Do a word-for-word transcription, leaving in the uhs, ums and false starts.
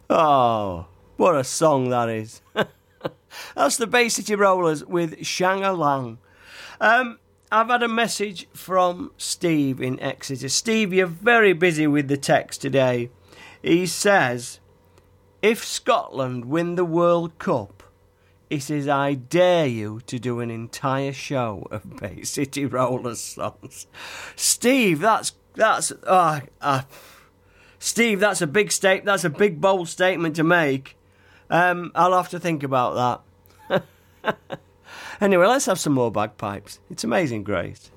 Oh, what a song that is. That's the Bay City Rollers with Shang-a-Lang. Um, I've had a message from Steve in Exeter. Steve, you're very busy with the text today. He says, if Scotland win the World Cup, he says, I dare you to do an entire show of Bay City Rollers songs. Steve, that's, that's, oh, uh, Steve, that's a big state, that's a big bold statement to make. Um, I'll have to think about that. Anyway, let's have some more bagpipes. It's Amazing Grace.